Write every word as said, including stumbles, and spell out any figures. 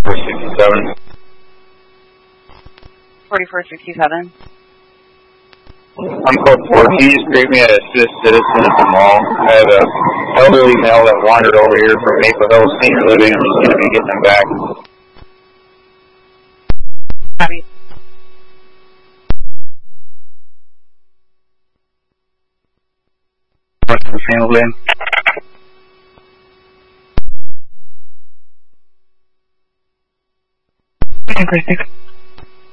sixty-seven. forty-four sixty-seven. I'm code four. Can you just create me an assist citizen at the mall? I have a elderly male that wandered over here from Maple Hill Senior Living. I'm just going to be getting them back. Copy. What's the handle in? Okay, thanks.